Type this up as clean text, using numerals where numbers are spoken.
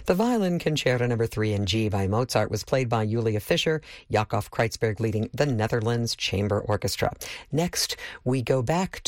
The Violin Concerto No. 3 in G by Mozart was played by Julia Fischer, Jakob Kreutzberg leading the Netherlands Chamber Orchestra. Next, we go back